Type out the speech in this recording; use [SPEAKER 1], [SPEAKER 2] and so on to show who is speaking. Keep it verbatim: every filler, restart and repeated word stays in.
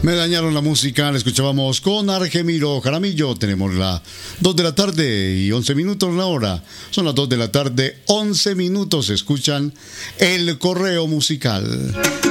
[SPEAKER 1] Me dañaron la música, la escuchábamos con Argemiro Jaramillo. Tenemos las dos de la tarde y once minutos la hora. Son las dos de la tarde, once minutos. Escuchan el correo musical.